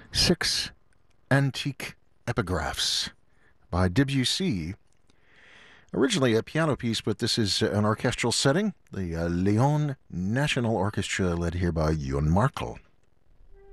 Six Antique Epigraphs by Debussy. Originally a piano piece, but this is an orchestral setting. The Lyon National Orchestra, led here by Jon Markl.